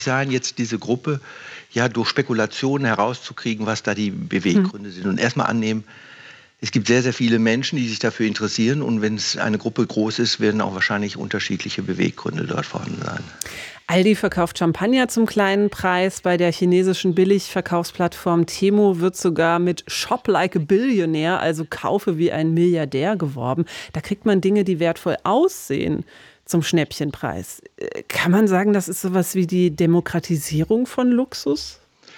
sein, jetzt diese Gruppe ja durch Spekulationen herauszukriegen, was da die Beweggründe sind. Und erstmal annehmen, es gibt sehr, sehr viele Menschen, die sich dafür interessieren. Und wenn es eine Gruppe groß ist, werden auch wahrscheinlich unterschiedliche Beweggründe dort vorhanden sein. Aldi verkauft Champagner zum kleinen Preis. Bei der chinesischen Billigverkaufsplattform Temu wird sogar mit Shop like a Billionaire, also kaufe wie ein Milliardär, geworben. Da kriegt man Dinge, die wertvoll aussehen, zum Schnäppchenpreis. Kann man sagen, das ist sowas wie die Demokratisierung von Luxus?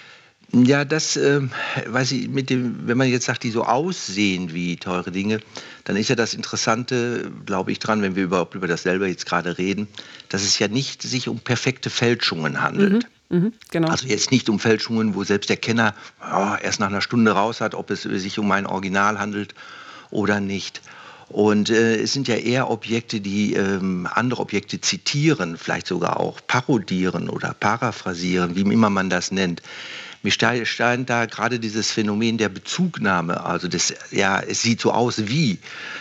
Ja, das weiß ich, wenn man jetzt sagt, die so aussehen wie teure Dinge, dann ist ja das Interessante, glaube ich, dran, wenn wir überhaupt über das selber jetzt gerade reden, dass es ja nicht sich um perfekte Fälschungen handelt. Genau. Also jetzt nicht um Fälschungen, wo selbst der Kenner erst nach einer Stunde raus hat, ob es sich um ein Original handelt oder nicht. Und es sind ja eher Objekte, die andere Objekte zitieren, vielleicht sogar auch parodieren oder paraphrasieren, wie immer man das nennt. Mir scheint da gerade dieses Phänomen der Bezugnahme, also es sieht so aus wie,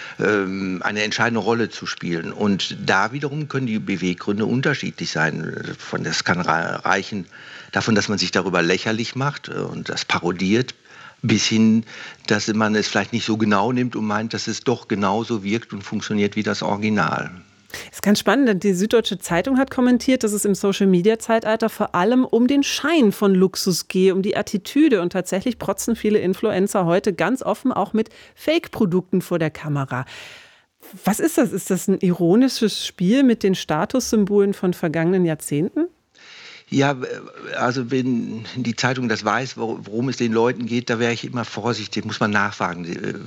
eine entscheidende Rolle zu spielen. Und da wiederum können die Beweggründe unterschiedlich sein. Das kann reichen davon, dass man sich darüber lächerlich macht und das parodiert, bis hin, dass man es vielleicht nicht so genau nimmt und meint, dass es doch genauso wirkt und funktioniert wie das Original. Das ist ganz spannend, denn die Süddeutsche Zeitung hat kommentiert, dass es im Social-Media-Zeitalter vor allem um den Schein von Luxus gehe, um die Attitüde. Und tatsächlich protzen viele Influencer heute ganz offen auch mit Fake-Produkten vor der Kamera. Was ist das? Ist das ein ironisches Spiel mit den Statussymbolen von vergangenen Jahrzehnten? Ja, also wenn die Zeitung das weiß, worum es den Leuten geht, da wäre ich immer vorsichtig, muss man nachfragen,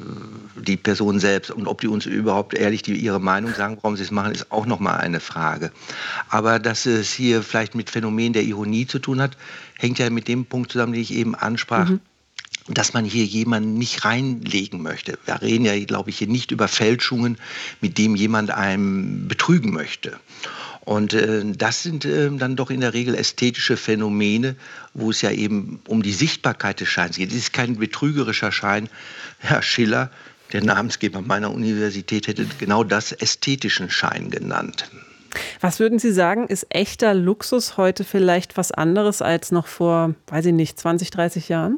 die Person selbst. Und ob die uns überhaupt ehrlich ihre Meinung sagen, warum sie es machen, ist auch nochmal eine Frage. Aber dass es hier vielleicht mit Phänomen der Ironie zu tun hat, hängt ja mit dem Punkt zusammen, den ich eben ansprach. Dass man hier jemanden nicht reinlegen möchte. Wir reden ja, glaube ich, hier nicht über Fälschungen, mit dem jemand einem betrügen möchte. Und das sind dann doch in der Regel ästhetische Phänomene, wo es ja eben um die Sichtbarkeit des Scheins geht. Es ist kein betrügerischer Schein. Herr Schiller, der Namensgeber meiner Universität, hätte genau das ästhetischen Schein genannt. Was würden Sie sagen, ist echter Luxus heute vielleicht was anderes als noch vor, weiß ich nicht, 20, 30 Jahren?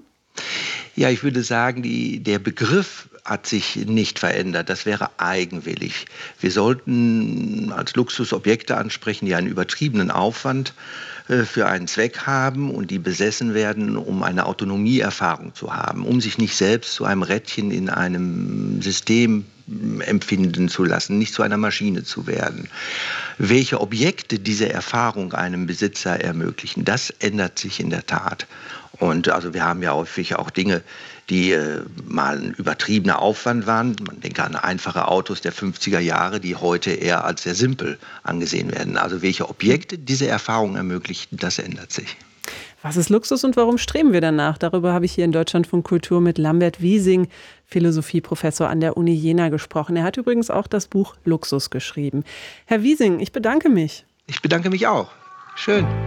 Ja, ich würde sagen, der Begriff hat sich nicht verändert. Das wäre eigenwillig. Wir sollten als Luxusobjekte ansprechen, die einen übertriebenen Aufwand für einen Zweck haben und die besessen werden, um eine Autonomieerfahrung zu haben, um sich nicht selbst zu einem Rädchen in einem System empfinden zu lassen, nicht zu einer Maschine zu werden. Welche Objekte diese Erfahrung einem Besitzer ermöglichen, das ändert sich in der Tat. Und also wir haben ja häufig auch Dinge, die mal ein übertriebener Aufwand waren. Man denke an einfache Autos der 50er Jahre, die heute eher als sehr simpel angesehen werden. Also welche Objekte diese Erfahrung ermöglichen, das ändert sich. Was ist Luxus und warum streben wir danach? Darüber habe ich hier in Deutschlandfunk Kultur mit Lambert Wiesing, Philosophieprofessor an der Uni Jena, gesprochen. Er hat übrigens auch das Buch Luxus geschrieben. Herr Wiesing, ich bedanke mich. Ich bedanke mich auch. Schön.